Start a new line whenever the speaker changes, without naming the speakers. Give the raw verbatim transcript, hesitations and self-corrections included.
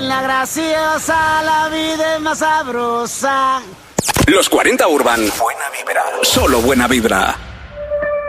en la graciosa la vida es más sabrosa.
Los cuarenta Urban. Buena vibra. Solo buena vibra.